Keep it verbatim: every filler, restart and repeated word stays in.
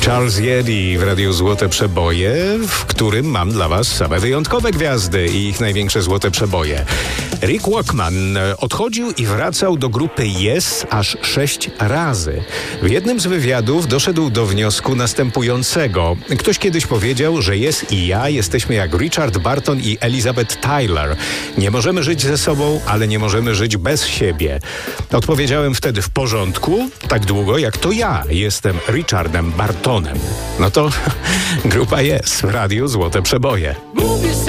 Charles Yeti w Radiu Złote Przeboje, w którym mam dla was same wyjątkowe gwiazdy i ich największe złote przeboje. Rick Wakeman odchodził i wracał do grupy Yes aż sześć razy. W jednym z wywiadów doszedł do wniosku następującego. Ktoś kiedyś powiedział, że Yes i ja jesteśmy jak Richard Burton i Elizabeth Taylor. Nie możemy żyć ze sobą, ale nie możemy żyć bez siebie. Odpowiedziałem wtedy: w porządku, tak długo jak to ja jestem Richardem Bartonem. No to grupa Yes w Radiu Złote Przeboje. Move yourself.